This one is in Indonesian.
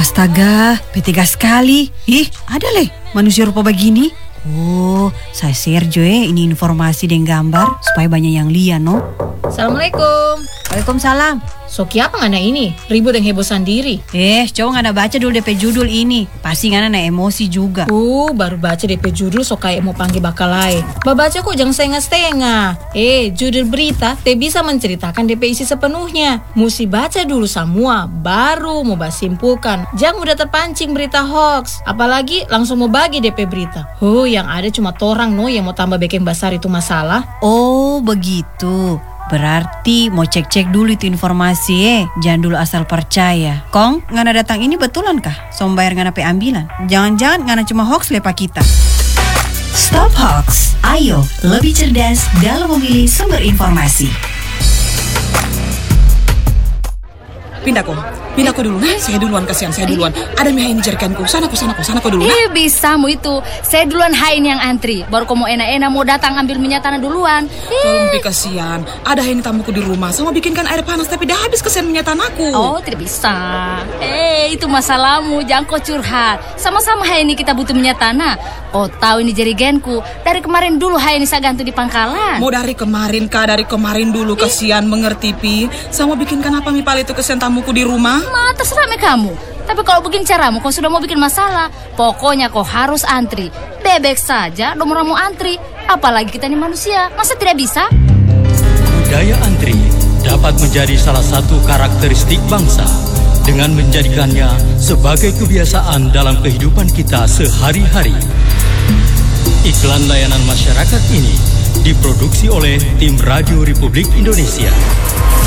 Astaga, P3 sekali. Ih, ada leh manusia rupa begini. Oh, saya share ini informasi dan gambar supaya banyak yang lihat, no. Assalamualaikum. Waalaikumsalam. Soki apa ngana ini? Ribut yang heboh sendiri. Coba ngana baca dulu DP judul ini. Pasti ngana emosi juga. Baru baca DP judul so kayak mau panggil bakalai. Baca kok jangan setengah-setengah. Judul berita te bisa menceritakan DP isi sepenuhnya. Mesti baca dulu semua, baru mau simpulkan. Jangan udah terpancing berita hoax. Apalagi langsung mau bagi DP berita. Yang ada cuma torang no yang mau tambah bikin besar itu masalah. Oh, begitu. Berarti mau cek-cek dulu itu informasi jangan dulu asal percaya. Kong, ngana datang ini betulan kah? Sombayar ngana pe ambilan. Jangan-jangan ngana cuma hoax lepa kita. Stop hoax. Ayo, lebih cerdas dalam memilih sumber informasi. Pindah kok dulu. Saya duluan, kasihan saya duluan. Ada mie ini jerikanku. Sana kok dulu. Bisa mu itu. Saya duluan ini yang antri. Baru kamu enak-enak mau datang ambil minyak tanah duluan. Tolong Pi, kasihan. Ada ini tamuku di rumah. Sama bikinkan air panas tapi dah habis kesian minyak tanahku. Oh, tidak bisa. Itu masalahmu. Jangan kau curhat. Sama-sama ini kita butuh minyak tanah. Oh, tahu ini jerigenku. Dari kemarin dulu ini saya gantung di pangkalan. Mau dari kemarin kah? Dari kemarin dulu, kasihan, mengerti Pi. Sama bikinkan apa mie pal itu kesian tamuku di rumah? Terserah kamu. Tapi kalau begini caramu, kau sudah mau bikin masalah. Pokoknya kau harus antri. Bebek saja, nomor mau antri. Apalagi kita ini manusia, masa tidak bisa? Budaya antri dapat menjadi salah satu karakteristik bangsa dengan menjadikannya sebagai kebiasaan dalam kehidupan kita sehari-hari. Iklan layanan masyarakat ini diproduksi oleh tim Radio Republik Indonesia.